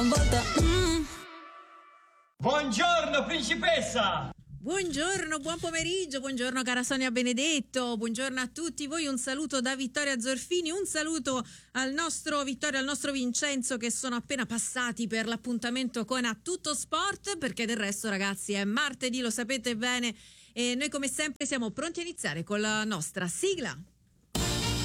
volta. Buongiorno principessa! Buongiorno, buon pomeriggio, buongiorno cara Sonia Benedetto, buongiorno a tutti voi, un saluto da Vittoria Zorfini, un saluto al nostro Vittorio, al nostro Vincenzo che sono appena passati per l'appuntamento con A Tutto Sport, perché del resto ragazzi è martedì, lo sapete bene, e noi come sempre siamo pronti a iniziare con la nostra sigla.